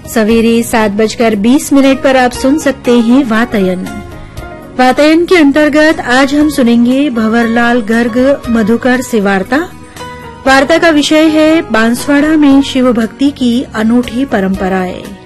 सवेरे 7:20 पर आप सुन सकते हैं वातायन। वातायन के अंतर्गत आज हम सुनेंगे भंवरलाल गर्ग मधुकर से वार्ता। वार्ता का विषय है बांसवाड़ा में शिव भक्ति की अनूठी परंपराएं।